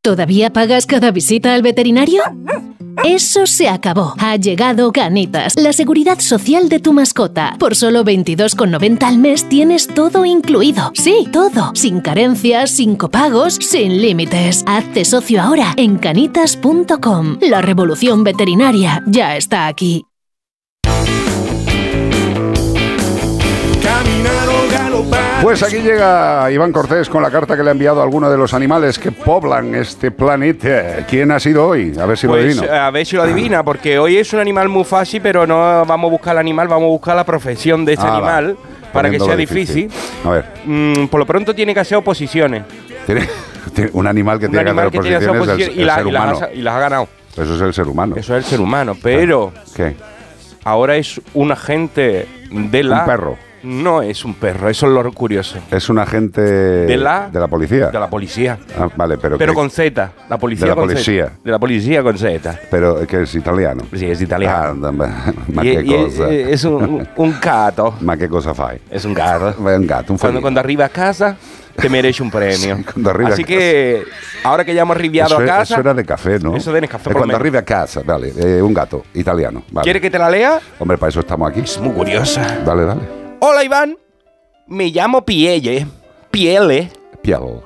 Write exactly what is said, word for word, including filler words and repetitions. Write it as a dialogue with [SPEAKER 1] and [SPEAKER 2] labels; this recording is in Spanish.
[SPEAKER 1] ¿Todavía pagas cada visita al veterinario? Eso se acabó. Ha llegado Canitas, la seguridad social de tu mascota. Por solo veintidós con noventa al mes tienes todo incluido. Sí, todo. Sin carencias, sin copagos, sin límites. Hazte socio ahora en canitas punto com. La revolución veterinaria ya está aquí.
[SPEAKER 2] Pues aquí llega Iván Cortés con la carta que le ha enviado a alguno de los animales que poblan este planeta. ¿Quién ha sido hoy? A ver si
[SPEAKER 3] pues,
[SPEAKER 2] lo adivino.
[SPEAKER 3] A ver si lo adivina, porque hoy es un animal muy fácil, pero no vamos a buscar el animal, vamos a buscar la profesión de este
[SPEAKER 2] ah,
[SPEAKER 3] animal
[SPEAKER 2] va.
[SPEAKER 3] para que sea
[SPEAKER 2] difícil.
[SPEAKER 3] difícil.
[SPEAKER 2] A ver.
[SPEAKER 3] Mm, por lo pronto tiene que hacer oposiciones.
[SPEAKER 2] ¿Tiene, tiene un animal que
[SPEAKER 3] un
[SPEAKER 2] tiene
[SPEAKER 3] animal
[SPEAKER 2] que hacer
[SPEAKER 3] que tiene
[SPEAKER 2] oposiciones
[SPEAKER 3] oposición
[SPEAKER 2] el,
[SPEAKER 3] y,
[SPEAKER 2] el
[SPEAKER 3] la,
[SPEAKER 2] ser
[SPEAKER 3] y,
[SPEAKER 2] humano.
[SPEAKER 3] las, y las ha ganado.
[SPEAKER 2] Eso es el ser humano.
[SPEAKER 3] Eso es el ser humano, pero...
[SPEAKER 2] ¿Qué?
[SPEAKER 3] Ahora es un agente de la...
[SPEAKER 2] Un perro.
[SPEAKER 3] No es un perro, eso es lo curioso.
[SPEAKER 2] Es un agente
[SPEAKER 3] de la,
[SPEAKER 2] de la policía.
[SPEAKER 3] De la policía.
[SPEAKER 2] Ah, vale, pero
[SPEAKER 3] Pero
[SPEAKER 2] que,
[SPEAKER 3] con Z. La policía
[SPEAKER 2] de la
[SPEAKER 3] con
[SPEAKER 2] policía.
[SPEAKER 3] Z. De la policía con Z.
[SPEAKER 2] Pero que es italiano.
[SPEAKER 3] Sí, es italiano.
[SPEAKER 2] Ah, ma, ma
[SPEAKER 3] y,
[SPEAKER 2] che
[SPEAKER 3] y
[SPEAKER 2] cosa.
[SPEAKER 3] Es, es un, un gato.
[SPEAKER 2] Ma che cosa fai?
[SPEAKER 3] Es un gato.
[SPEAKER 2] È un gatto, un
[SPEAKER 3] Cuando,
[SPEAKER 2] felino.
[SPEAKER 3] cuando arriba a casa, te merece un premio.
[SPEAKER 2] Sí, cuando arriba
[SPEAKER 3] Así
[SPEAKER 2] a
[SPEAKER 3] que, ahora que ya hemos arribiado
[SPEAKER 2] eso,
[SPEAKER 3] a casa...
[SPEAKER 2] Eso era de café, ¿no?
[SPEAKER 3] Eso de café
[SPEAKER 2] eh,
[SPEAKER 3] por
[SPEAKER 2] Cuando
[SPEAKER 3] medio.
[SPEAKER 2] arriba a casa, vale. Eh, un gato italiano. Vale.
[SPEAKER 3] ¿Quiere que te la lea?
[SPEAKER 2] Hombre, para eso estamos aquí.
[SPEAKER 3] Es muy curiosa.
[SPEAKER 2] Dale, dale.
[SPEAKER 3] Hola, Iván. Me llamo Pielle. Piele.
[SPEAKER 2] Piel.